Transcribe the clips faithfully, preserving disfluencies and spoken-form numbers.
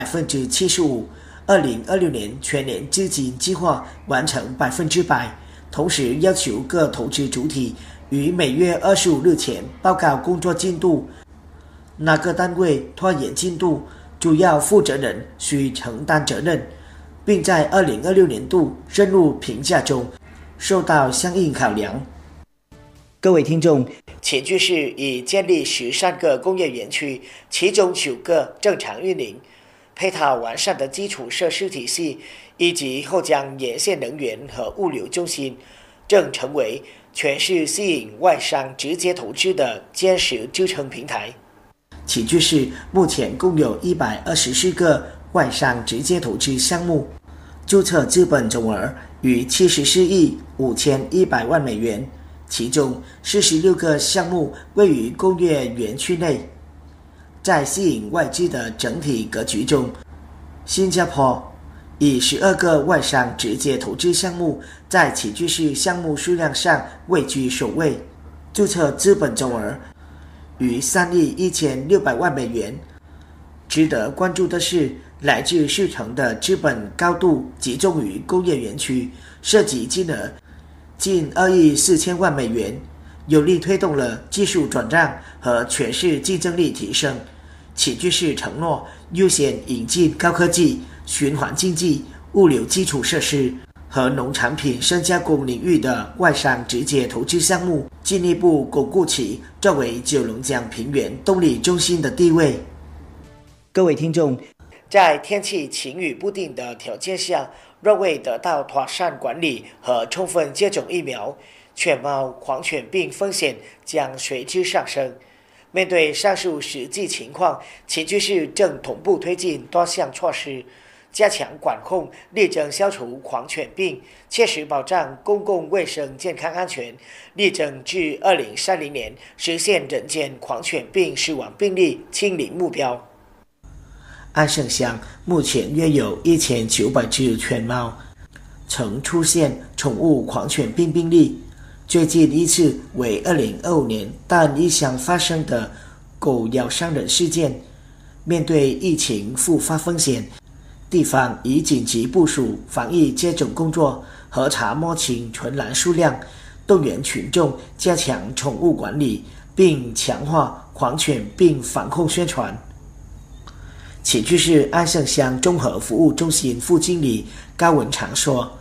百分之七十五，二零二六年全年资金计划完成百分之百。同时要求各投资主体于每月二十五日前报告工作进度，哪个单位拖延进度，主要负责人需承担责任，并在二零二六年度任务评价中受到相应考量。各位听众，前句市已建立十三个工业园区，其中九个正常运营，配套完善的基础设施体系，以及后江沿线能源和物流中心，正成为全市吸引外商直接投资的坚实支撑平台。前句市目前共有一百二十四个外商直接投资项目，注册资本总额逾七十四亿五千一百万美元，其中四十六个项目位于工业园区内。在吸引外资的整体格局中，新加坡以十二个外商直接投资项目在前句市项目数量上位居首位，注册资本总额逾三亿一千六百万美元。值得关注的是，来自市场的资本高度集中于工业园区，涉及金额近二亿四千万美元，有力推动了技术转让和全市竞争力提升。前句市承诺优先引进高科技、循环经济、物流基础设施和农产品深加工领域的外商直接投资项目，进一步巩固其作为九龙江平原动力中心的地位。各位听众，在天气晴雨不定的条件下，若未得到妥善管理和充分接种疫苗，犬猫狂犬病风险将随之上升。面对上述实际情况，前句市正同步推进多项措施，加强管控，力争消除狂犬病，切实保障公共卫生健康安全，力争至二零三零年实现人间狂犬病死亡病例清零目标。安盛乡目前约有一千九百只犬猫曾出现宠物狂犬病病例，最近一次为二零二五年大安一乡发生的狗咬伤人事件。面对疫情复发风险，地方已紧急部署防疫接种工作，核查摸清存栏数量，动员群众加强宠物管理，并强化狂犬病防控宣传。前句市安盛乡综合服务中心副经理高文长说，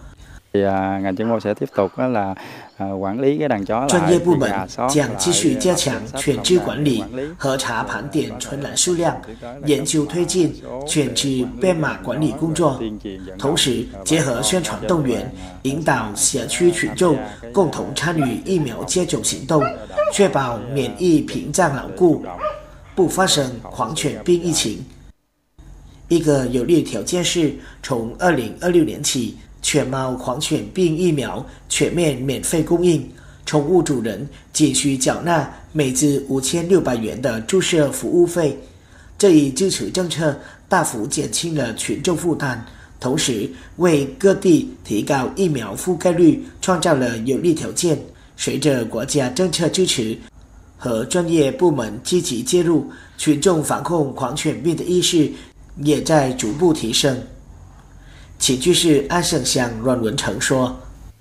专业部门将继续加强犬只管理，核查盘点存栏数量，研究推进犬只编码管理工作，同时结合宣传动员，引导社区群众共同参与疫苗接种行动，确保免疫屏障牢固，不发生狂犬病疫情。一个有利条件是，从二零二六年起，犬猫狂犬病疫苗全面免费供应，宠物主人仅需缴纳每只五千六百元的注射服务费。这一支持政策大幅减轻了群众负担，同时为各地提高疫苗覆盖率创造了有利条件。随着国家政策支持和专业部门积极介入，群众防控狂犬病的意识也在逐步提升。前句市安盛乡阮文成说，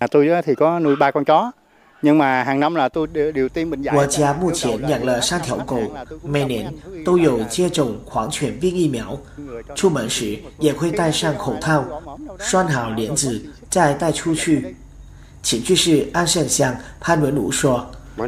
我家目前养了三条狗，每年都有接种狂犬病疫苗，出门时也会戴上口套，拴好帘子再带出去。前句市安盛乡潘文如说，往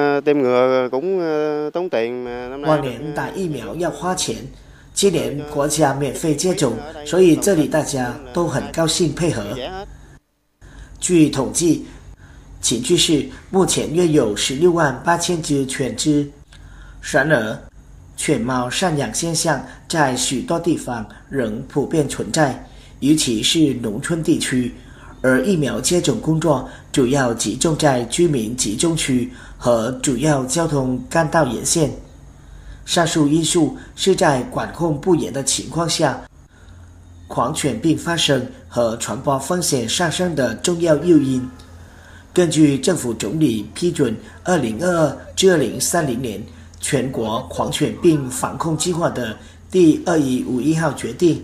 年打疫苗要花钱，今年国家免费接种，所以这里大家都很高兴配合。据统计，前句市目前约有十六万八千只犬只，然而犬猫赡养现象在许多地方仍普遍存在，尤其是农村地区，而疫苗接种工作主要集中在居民集中区和主要交通干道沿线。上述因素是在管控不严的情况下，狂犬病发生和传播风险上升的重要诱因。根据政府总理批准二零二二至二零三零年全国狂犬病防控计划的第二一五一号决定，